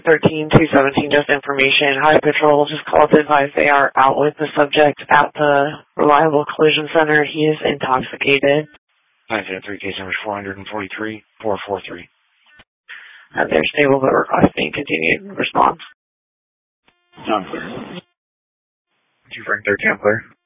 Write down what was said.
13-217, just information. Highway Patrol just called to advise they are out with the subject at the Reliable Collision Center. He is intoxicated. 903, case number 443-443. They're stable but requesting continued response. John Clear. 2 Frank 13, clear.